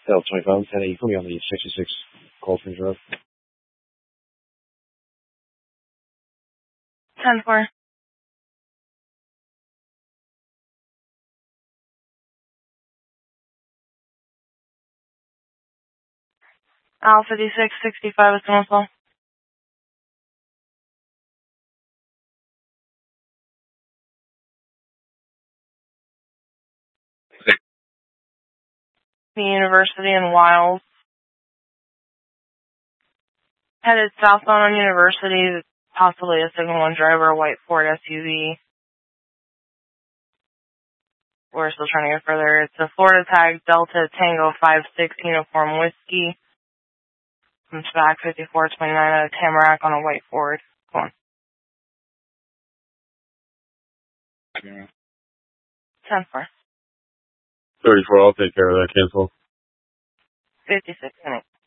Delta 25, 10 you put me on the 66 Cold Springs Road. 10-4. Alpha 5665 is Northwell. The University in Wiles. Headed southbound on University, possibly a Signal 1 driver, a white Ford SUV. We're still trying to get further. It's a Florida tag Delta Tango 56 Uniform Whiskey. Comes back 5429 out of Tamarack on a white Ford. Go on. 10-4. 34, I'll take care of that, cancel. 56 minutes.